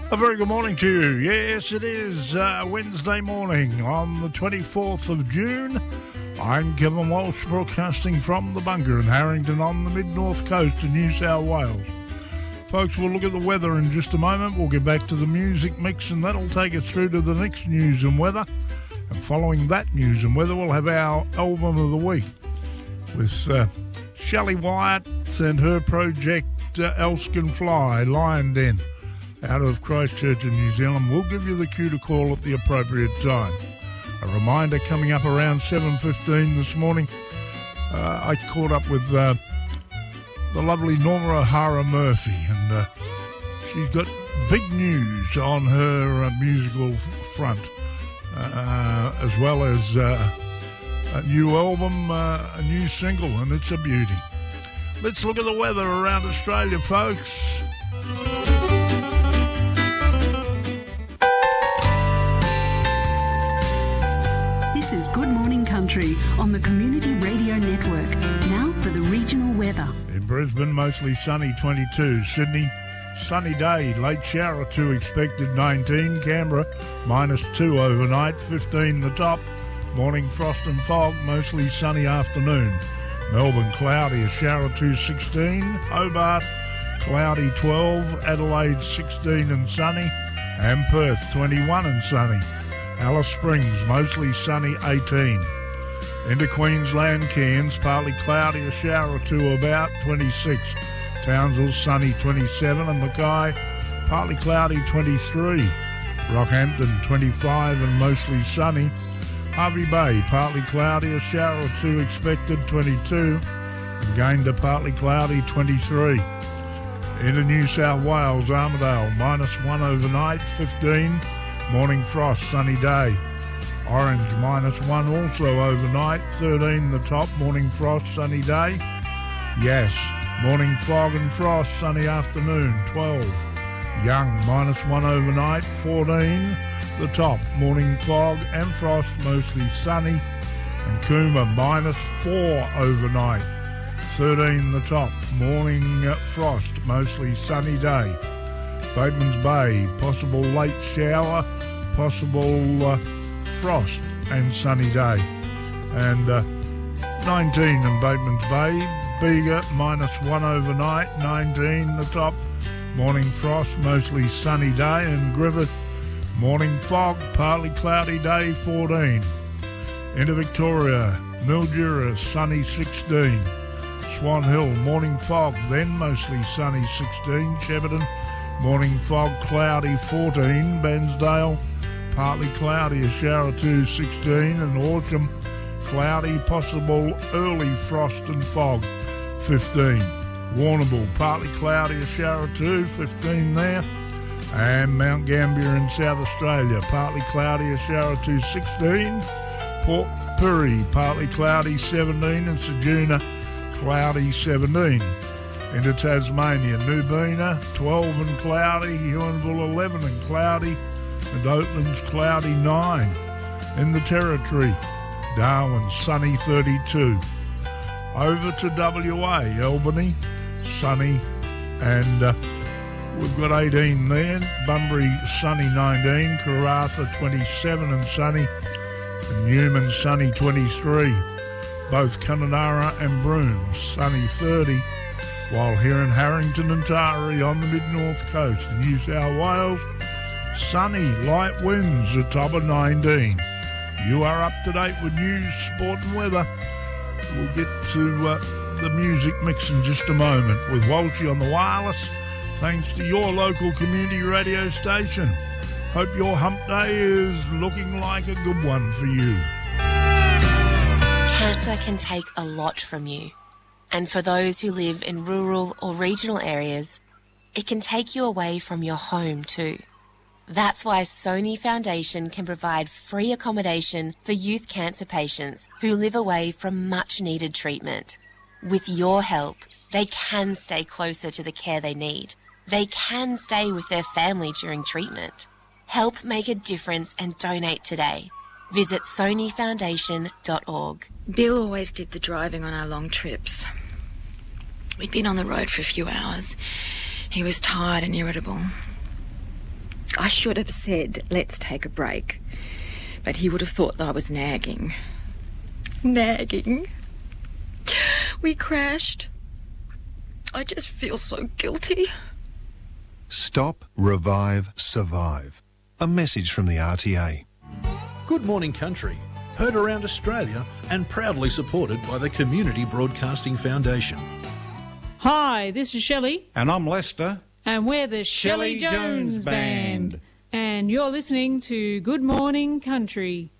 A very good morning to you. Yes, it is Wednesday morning on the 24th of June. I'm Kevin Walsh, broadcasting from the bunker in Harrington on the mid-north coast of New South Wales. Folks, we'll look at the weather in just a moment. We'll get back to the music mix, and that'll take us through to the next news and weather. And following that news and weather, we'll have our album of the week with Shelley Wyatt and her project Elskin Fly, Lion Den, out of Christchurch in New Zealand. We'll give you the cue to call at the appropriate time. A reminder, coming up around 7:15 this morning, I caught up with the lovely Norma O'Hara Murphy, and she's got big news on her musical front, as well as a new album, a new single, and it's a beauty. Let's look at the weather around Australia, folks. This is Good Morning Country on the Community Radio Network. Now for the regional weather. In Brisbane, mostly sunny, 22. Sydney, sunny day, late shower 2 expected, 19. Canberra, -2 overnight, 15 the top. Morning frost and fog, mostly sunny afternoon. Melbourne, cloudy, a shower 2, 16. Hobart, cloudy, 12. Adelaide, 16 and sunny. And Perth, 21 and sunny. Alice Springs, mostly sunny, 18. Into Queensland, Cairns, partly cloudy, a shower or 2 about, 26. Townsville, sunny, 27. And Mackay, partly cloudy, 23. Rockhampton, 25 and mostly sunny. Hervey Bay, partly cloudy, a shower or 2 expected, 22. And Gayndah, partly cloudy, 23. Into New South Wales, Armidale, -1 overnight, 15. Morning frost, sunny day. Orange, -1 also overnight, 13 the top. Morning frost, sunny day. Yes, morning fog and frost, sunny afternoon, 12. Young, -1 overnight, 14 the top. Morning fog and frost, mostly sunny. And Cooma, -4 overnight, 13 the top. Morning frost, mostly sunny day. Bateman's Bay, possible late shower, possible frost and sunny day. And 19 in Bateman's Bay. Bega, -1 overnight, 19 the top. Morning frost, mostly sunny day. And Griffith, morning fog, partly cloudy day, 14. Into Victoria, Mildura, sunny, 16. Swan Hill, morning fog, then mostly sunny, 16. Shepparton, morning fog, cloudy, 14. Bairnsdale, partly cloudy, a shower 2, 16. And Horsham, cloudy, possible early frost and fog, 15. Warrnambool, partly cloudy, a shower 2, 15 there. And Mount Gambier in South Australia, partly cloudy, a shower 2, 16. Port Pirie, partly cloudy, 17. And Ceduna, cloudy, 17. Into Tasmania, Nubina, 12 and cloudy. Huonville, 11 and cloudy. And Oatlands, cloudy, 9. In the Territory, Darwin, sunny, 32. Over to WA, Albany, sunny, and we've got 18 there. Bunbury, sunny, 19. Karratha, 27 and sunny. And Newman, sunny, 23. Both Kununurra and Broome, sunny, 30. While here in Harrington and Taree on the mid-north coast of New South Wales, sunny, light winds, a top of 19. You are up to date with news, sport and weather. We'll get to the music mix in just a moment with Walshy on the wireless, thanks to your local community radio station. Hope your hump day is looking like a good one for you. Cancer can take a lot from you. And for those who live in rural or regional areas, it can take you away from your home too. That's why Sony Foundation can provide free accommodation for youth cancer patients who live away from much-needed treatment. With your help, they can stay closer to the care they need. They can stay with their family during treatment. Help make a difference and donate today. Visit sonyfoundation.org. Bill always did the driving on our long trips. We'd been on the road for a few hours. He was tired and irritable. I should have said, let's take a break. But he would have thought that I was nagging. Nagging. We crashed. I just feel so guilty. Stop, revive, survive. A message from the RTA. Good Morning Country, heard around Australia and proudly supported by the Community Broadcasting Foundation. Hi, this is Shelley. And I'm Lester. And we're the Shelley Jones Band. And you're listening to Good Morning Country.